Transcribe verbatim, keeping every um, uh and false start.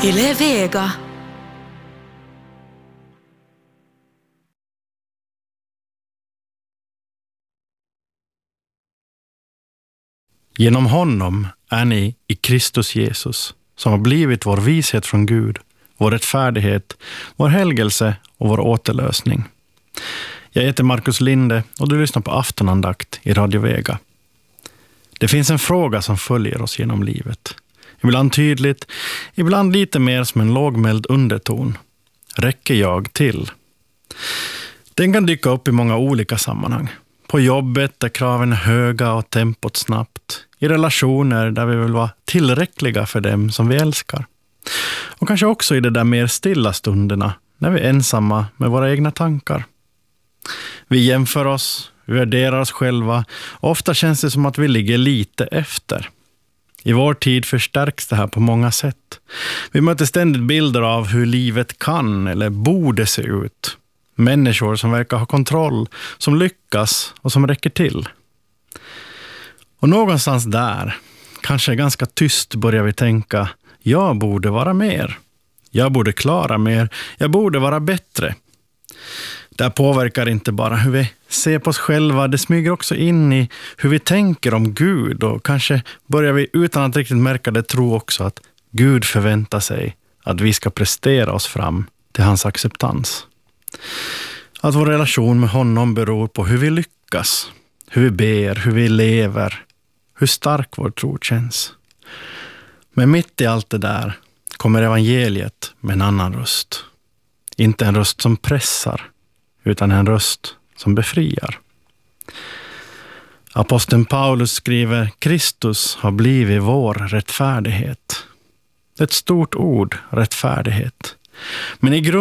Yle Vega. Genom honom är ni i Kristus Jesus, som har blivit vår vishet från Gud, vår rättfärdighet, vår helgelse och vår återlösning. Jag heter Marcus Linde och du lyssnar på aftonandakt i Radio Vega. Det finns en fråga som följer oss genom livet. Ibland tydligt, ibland lite mer som en lågmäld underton. Räcker jag till? Den kan dyka upp i många olika sammanhang. På jobbet där kraven är höga och tempot snabbt. I relationer där vi vill vara tillräckliga för dem som vi älskar. Och kanske också i de där mer stilla stunderna när vi är ensamma med våra egna tankar. Vi jämför oss, vi värderar oss själva och ofta känns det som att vi ligger lite efter. I vår tid förstärks det här på många sätt. Vi möter ständigt bilder av hur livet kan eller borde se ut. Människor som verkar ha kontroll, som lyckas och som räcker till. Och någonstans där, kanske ganska tyst, börjar vi tänka: jag borde vara mer. Jag borde klara mer. Jag borde vara bättre. Det här påverkar inte bara hur vi ser på oss själva, det smyger också in i hur vi tänker om Gud, och kanske börjar vi utan att riktigt märka det tro också att Gud förväntar sig att vi ska prestera oss fram till hans acceptans. Att vår relation med honom beror på hur vi lyckas, hur vi ber, hur vi lever, hur stark vår tro känns. Men mitt i allt det där kommer evangeliet med en annan röst. Inte en röst som pressar, utan en röst som befriar. Aposteln Paulus skriver: Kristus har blivit vår rättfärdighet. Ett stort ord, rättfärdighet. Men i grund